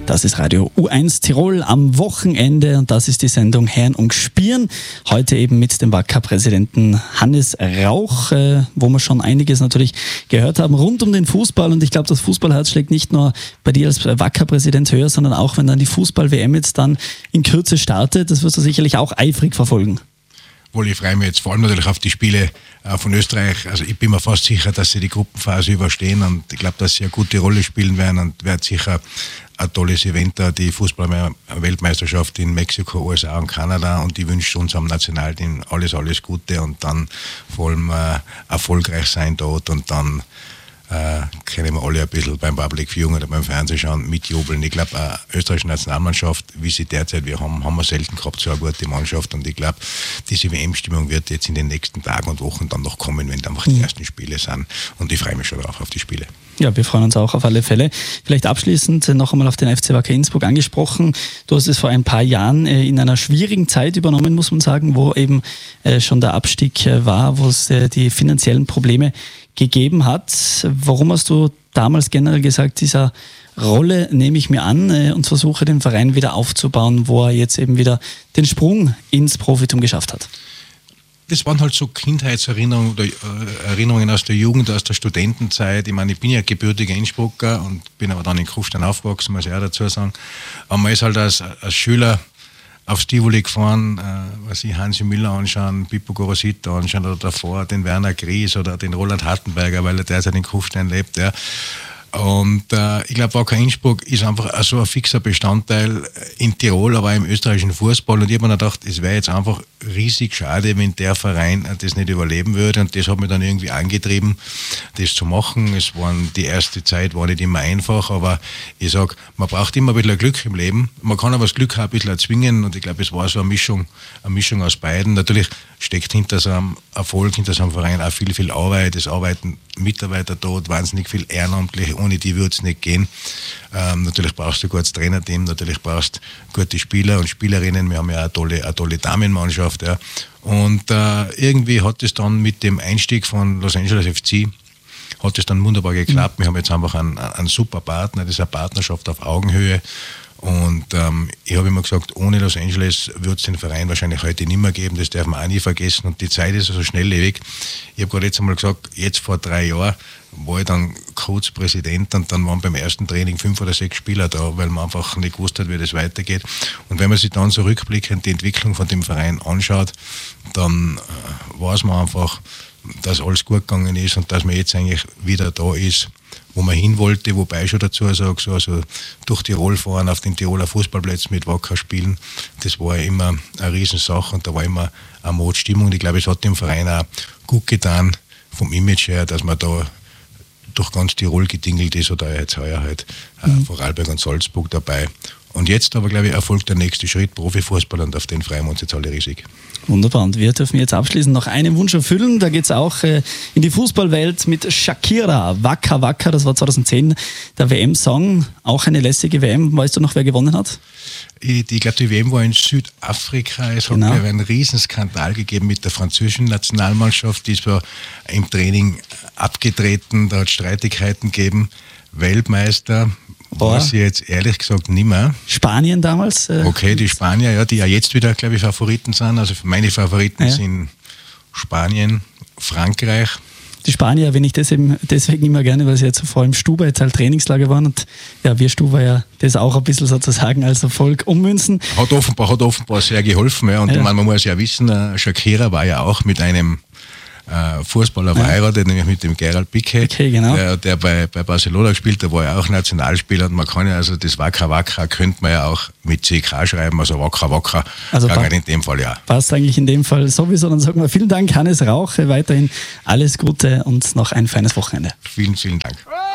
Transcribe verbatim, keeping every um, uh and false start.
Das ist Radio U eins Tirol am Wochenende und das ist die Sendung Herren und Gspieren. Heute eben mit dem Wacker-Präsidenten Hannes Rauch, äh, wo wir schon einiges natürlich gehört haben rund um den Fußball. Und ich glaube, das Fußballherz schlägt nicht nur bei dir als Wacker-Präsident höher, sondern auch, wenn dann die Fußball-W M jetzt dann in Kürze startet. Das wirst du sicherlich auch eifrig verfolgen. Wohl, ich freue mich jetzt vor allem natürlich auf die Spiele äh, von Österreich. Also ich bin mir fast sicher, dass sie die Gruppenphase überstehen und ich glaube, dass sie eine gute Rolle spielen werden und wird sicher ein tolles Event da, die Fußball-Weltmeisterschaft in Mexiko, U S A und Kanada, und ich wünsche unserem Nationalteam alles, alles Gute und dann vor allem äh, erfolgreich sein dort und dann Äh, können wir alle ein bisschen beim Public Viewing oder beim Fernsehen schauen, mitjubeln. Ich glaube, eine österreichische Nationalmannschaft, wie sie derzeit wir haben, haben wir selten gehabt, so eine gute Mannschaft. Und ich glaube, diese W M-Stimmung wird jetzt in den nächsten Tagen und Wochen dann noch kommen, wenn einfach die ersten Spiele sind. Und ich freue mich schon drauf auf die Spiele. Ja, wir freuen uns auch auf alle Fälle. Vielleicht abschließend noch einmal auf den F C Wacker Innsbruck angesprochen. Du hast es vor ein paar Jahren äh, in einer schwierigen Zeit übernommen, muss man sagen, wo eben äh, schon der Abstieg äh, war, wo es äh, die finanziellen Probleme gegeben hat. Warum hast du damals generell gesagt, dieser Rolle nehme ich mir an äh, und versuche den Verein wieder aufzubauen, wo er jetzt eben wieder den Sprung ins Profitum geschafft hat? Das waren halt so Kindheitserinnerungen oder äh, Erinnerungen aus der Jugend, aus der Studentenzeit. Ich meine, ich bin ja gebürtiger Innsbrucker und bin aber dann in Kufstein aufgewachsen, muss ich auch dazu sagen. Aber man ist halt als, als Schüler aufs Tivoli gefahren, äh, was ich Hansi Müller anschauen, Pippo Gorosito anschauen oder davor den Werner Gries oder den Roland Hartenberger, weil er derzeit in Kufstein lebt. Ja. Und äh, ich glaube, Wacker Innsbruck ist einfach so ein fixer Bestandteil in Tirol, aber auch im österreichischen Fußball. Und ich habe mir gedacht, es wäre jetzt einfach riesig schade, wenn der Verein das nicht überleben würde. Und das hat mich dann irgendwie angetrieben, das zu machen. Es waren, die erste Zeit war nicht immer einfach, aber ich sage, man braucht immer ein bisschen Glück im Leben. Man kann aber das Glück auch ein bisschen erzwingen. Und ich glaube, es war so eine Mischung, eine Mischung aus beiden. Natürlich steckt hinter so einem Erfolg, hinter so einem Verein auch viel, viel Arbeit. Es arbeiten Mitarbeiter dort, wahnsinnig viel Ehrenamtliche, ohne die würde es nicht gehen. Ähm, natürlich brauchst du ein gutes Trainerteam, natürlich brauchst du gute Spieler und Spielerinnen. Wir haben ja eine tolle, eine tolle Damenmannschaft. Ja. Und äh, irgendwie hat es dann mit dem Einstieg von Los Angeles F C hat es dann wunderbar geklappt. Mhm. Wir haben jetzt einfach einen, einen super Partner, das ist eine Partnerschaft auf Augenhöhe. Und ähm, ich habe immer gesagt, ohne Los Angeles wird es den Verein wahrscheinlich heute nicht mehr geben, das darf man auch nie vergessen und die Zeit ist also schnelllebig. Ich habe gerade jetzt einmal gesagt, jetzt vor drei Jahren war ich dann kurz Präsident und dann waren beim ersten Training fünf oder sechs Spieler da, weil man einfach nicht gewusst hat, wie das weitergeht. Und wenn man sich dann so rückblickend die Entwicklung von dem Verein anschaut, dann äh, weiß man einfach, dass alles gut gegangen ist und dass man jetzt eigentlich wieder da ist, wo man hin wollte, wobei ich schon dazu sage, so, also durch Tirol fahren, auf den Tiroler Fußballplätzen mit Wacker spielen, das war immer eine Riesensache und da war immer eine Motstimmung. Und ich glaube, es hat dem Verein auch gut getan, vom Image her, dass man da durch ganz Tirol gedingelt ist oder jetzt heuer halt mhm. äh, Vorarlberg und Salzburg dabei. Und jetzt aber, glaube ich, erfolgt der nächste Schritt, Profifußball, und auf den freuen wir uns jetzt alle riesig. Wunderbar. Und wir dürfen jetzt abschließend noch einen Wunsch erfüllen. Da geht es auch äh, in die Fußballwelt mit Shakira. Wacker, Wacker, das war zweitausendzehn der W M-Song. Auch eine lässige W M. Weißt du noch, wer gewonnen hat? Ich, ich glaube, die W M war in Südafrika. Es genau. hat einen Riesen-Skandal gegeben mit der französischen Nationalmannschaft. Die ist zwar im Training abgetreten, da hat es Streitigkeiten gegeben. Weltmeister weiß ich jetzt ehrlich gesagt nicht mehr. Spanien damals? Äh, okay, die Spanier, ja, die ja jetzt wieder, glaube ich, Favoriten sind. Also meine Favoriten ja. sind Spanien, Frankreich. Die Spanier erwähne ich deswegen, deswegen immer gerne, weil sie jetzt vor allem Stuba jetzt halt Trainingslager waren und ja, wir Stuba ja das auch ein bisschen sozusagen als Erfolg ummünzen. Hat offenbar, hat offenbar sehr geholfen. Ja. Und ja. Ich meine, man muss ja wissen, Shakira war ja auch mit einem Fußballer verheiratet, ja. nämlich mit dem Gerald Piqué, okay, genau. der, der bei, bei Barcelona gespielt, der war ja auch Nationalspieler und man kann ja, also das Wacker Wacker könnte man ja auch mit C K schreiben, also Wacker Wacker, also pa- in dem Fall ja. Passt eigentlich in dem Fall sowieso, dann sagen wir vielen Dank, Hannes Rauch, weiterhin alles Gute und noch ein feines Wochenende. Vielen, vielen Dank.